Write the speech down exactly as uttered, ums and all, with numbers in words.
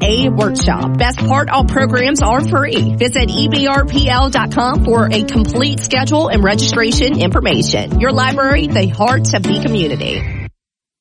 a workshop. Best part, all programs are free. Visit E B R P L dot com for a complete schedule and registration information. Your library, the heart of the community.